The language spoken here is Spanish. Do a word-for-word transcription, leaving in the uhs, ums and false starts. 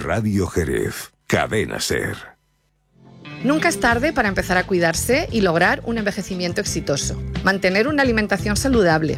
Radio Jerez. Cadena SER. Nunca es tarde para empezar a cuidarse y lograr un envejecimiento exitoso. Mantener una alimentación saludable,